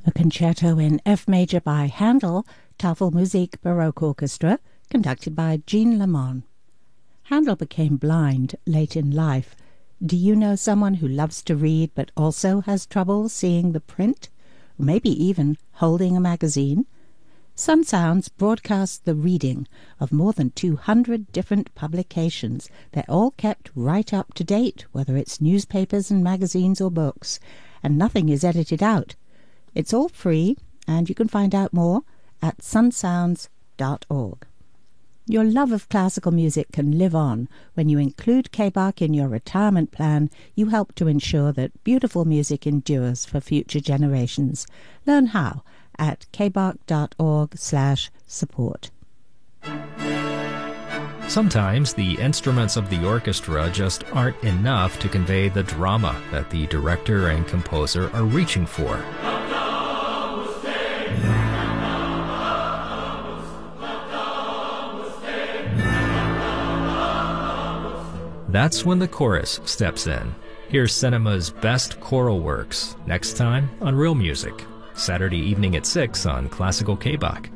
A concerto in F major by Handel, Tafelmusik Baroque Orchestra, conducted by Jean Lemon. Handel became blind late in life. Do you know someone who loves to read but also has trouble seeing the print? Or maybe even holding a magazine? Sun Sounds broadcasts the reading of more than 200 different publications. They're all kept right up to date, whether it's newspapers and magazines or books, and nothing is edited out. It's all free, and you can find out more at sunsounds.org. Your love of classical music can live on. When you include KBARC in your retirement plan, you help to ensure that beautiful music endures for future generations. Learn how at kbark.org/support. Sometimes the instruments of the orchestra just aren't enough to convey the drama that the director and composer are reaching for. That's when the chorus steps in. Here's cinema's best choral works, next time on Real Music, Saturday evening at 6 on Classical KBARC.